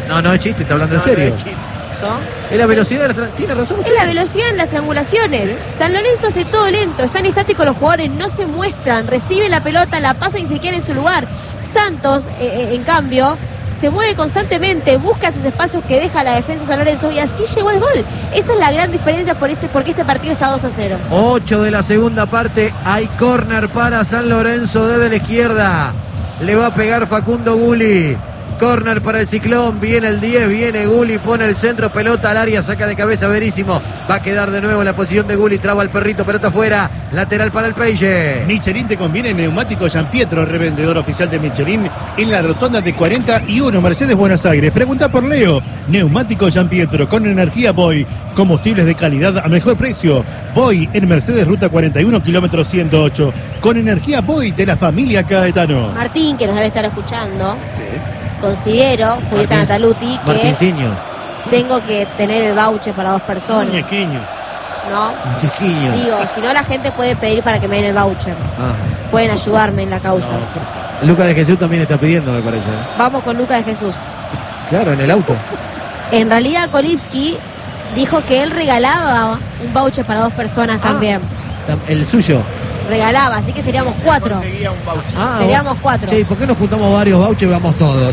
No es chiste, está hablando en serio. No es chiste. ¿No? Es la velocidad, tiene razón. Es la velocidad en las triangulaciones. ¿Sí? San Lorenzo hace todo lento, están estáticos los jugadores, no se muestran, reciben la pelota, la pasan y se quedan en su lugar. Santos, en cambio, se mueve constantemente, busca sus espacios que deja la defensa de San Lorenzo y así llegó el gol. Esa es la gran diferencia porque este partido está 2-0. 8 de la segunda parte, hay córner para San Lorenzo desde la izquierda. Le va a pegar Facundo Gulli. Córner para el Ciclón, viene el 10, viene Gulli, pone el centro, pelota al área, saca de cabeza Verísimo, va a quedar de nuevo en la posición de Gulli, traba el perrito, pelota afuera, lateral para el Peixe. Michelin te conviene, neumático Gianpietro, revendedor oficial de Michelin en la rotonda de 41, Mercedes Buenos Aires. Pregunta por Leo, neumático Gianpietro con energía Boy, combustibles de calidad a mejor precio. Boy en Mercedes Ruta 41, kilómetro 108, con energía Boy de la familia Caetano. Martín, que nos debe estar escuchando. Considero, Julieta Nataluti, que Martinciño. tengo que tener el voucher para 2 personas. Muñequiño. ¿No? Chiquiño. Digo, si no la gente puede pedir para que me den el voucher. Pueden ayudarme en la causa. Lucas de Jesús también está pidiendo, me parece. Vamos con Lucas de Jesús. Claro, en el auto. En realidad Kolipski dijo que él regalaba un voucher para 2 personas también. El suyo. Regalaba, así que seríamos 4. Conseguía un voucher. Seríamos 4. Che, ¿por qué nos juntamos varios vouchers y vamos todos?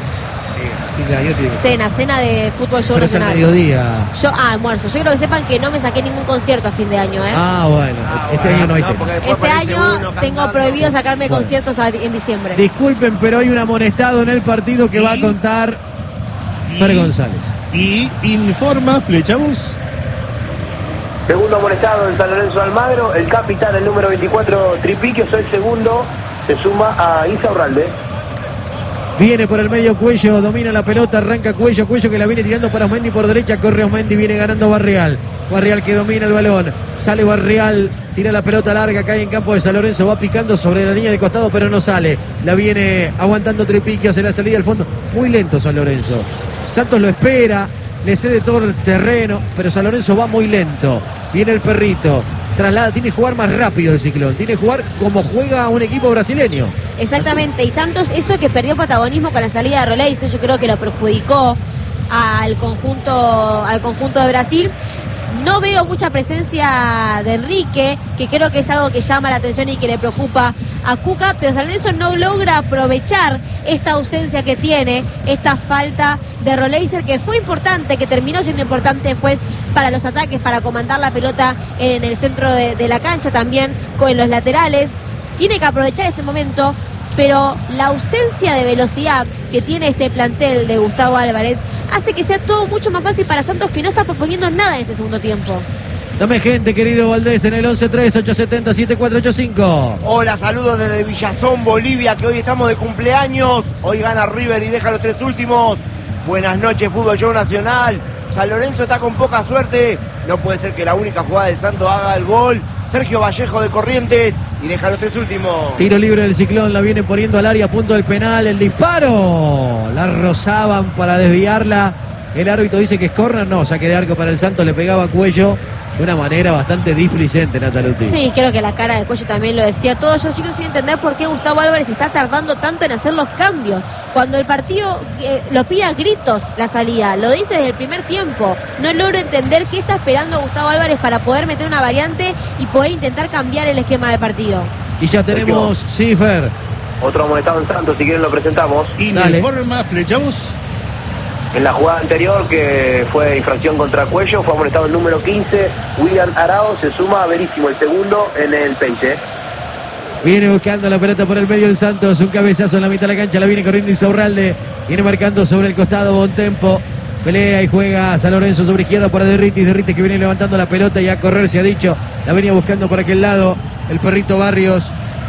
Cena de fútbol show Pero es al nacional. mediodía. Almuerzo. Yo quiero que sepan que no me saqué ningún concierto a fin de año, ¿eh? Bueno, este año no hay cena. Este año tengo prohibido sacarme conciertos en diciembre. Disculpen, pero hay un amonestado en el partido que va a contar Fer González. Y informa Flechabús. Segundo amonestado en San Lorenzo Almagro, el capitán, el número 24, Tripiquios, el segundo, se suma a Isa Urralde. Viene por el medio Cuello, domina la pelota, arranca Cuello que la viene tirando para Osmendi por derecha, corre Osmendi, viene ganando Barrial que domina el balón, sale Barrial, tira la pelota larga, cae en campo de San Lorenzo, va picando sobre la línea de costado pero no sale, la viene aguantando Tripiquios en la salida al fondo, muy lento San Lorenzo. Santos lo espera, le cede todo el terreno, pero San Lorenzo va muy lento. Viene el perrito, traslada, tiene que jugar más rápido el Ciclón, tiene que jugar como juega un equipo brasileño. Exactamente, y Santos, esto que perdió protagonismo con la salida de Roleise, yo creo que lo perjudicó al conjunto de Brasil. No veo mucha presencia de Enrique, que creo que es algo que llama la atención y que le preocupa a Cuca, pero San Lorenzo no logra aprovechar esta ausencia que tiene, esta falta de Roleiser, que fue importante, que terminó siendo importante después para los ataques, para comandar la pelota en el centro de la cancha, también con los laterales. Tiene que aprovechar este momento, pero la ausencia de velocidad que tiene este plantel de Gustavo Álvarez hace que sea todo mucho más fácil para Santos, que no está proponiendo nada en este segundo tiempo. Dame gente, querido Valdés, en el 11-3-870-7485. Hola, saludos desde Villazón, Bolivia, que hoy estamos de cumpleaños. Hoy gana River y deja los 3 últimos. Buenas noches, Fútbol Show Nacional. San Lorenzo está con poca suerte. No puede ser que la única jugada de Santos haga el gol. Sergio Vallejo de Corrientes y deja los 3 últimos. Tiro libre del Ciclón, la viene poniendo al área, punto del penal, el disparo. La rozaban para desviarla. El árbitro dice que es córner, no, saque de arco para el Santos, le pegaba a Cuello de una manera bastante displicente, Nataluti. Sí, creo que la cara de Cuello también lo decía todo. Yo sigo sin entender por qué Gustavo Álvarez está tardando tanto en hacer los cambios. Cuando el partido lo pide a gritos la salida, lo dice desde el primer tiempo. No logro entender qué está esperando Gustavo Álvarez para poder meter una variante y poder intentar cambiar el esquema del partido. Y ya tenemos, sí, Fer. Otro amonestado en Santos, si quieren lo presentamos. Y informa Flechabús. En la jugada anterior, que fue infracción contra Cuello, fue amonestado el número 15, William Arao, se suma a Verísimo, el segundo en el Peixe. Viene buscando la pelota por el medio del Santos, un cabezazo en la mitad de la cancha, la viene corriendo Insaurralde, viene marcando sobre el costado Bontempo, pelea y juega San Lorenzo sobre izquierda para Derritis que viene levantando la pelota y a correr, se ha dicho, la venía buscando por aquel lado, el perrito Barrios.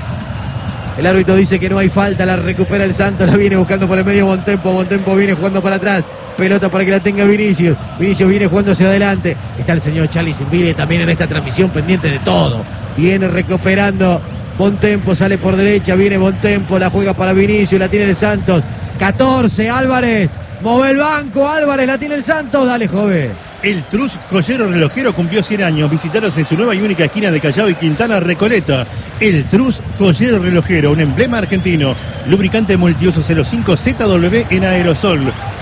El árbitro dice que no hay falta, la recupera el Santos, la viene buscando por el medio Bontempo viene jugando para atrás, pelota para que la tenga Vinicius viene jugando hacia adelante, está el señor Charlie Simbile también en esta transmisión pendiente de todo, viene recuperando Bontempo, sale por derecha, viene Bontempo, la juega para Vinicius, la tiene el Santos, 14, Álvarez, mueve el banco, Álvarez, la tiene el Santos, dale joven. El Trus Joyero Relojero cumplió 100 años. Visitaros en su nueva y única esquina de Callao y Quintana, Recoleta. El Trus Joyero Relojero, un emblema argentino. Lubricante multiuso 05 ZW en aerosol.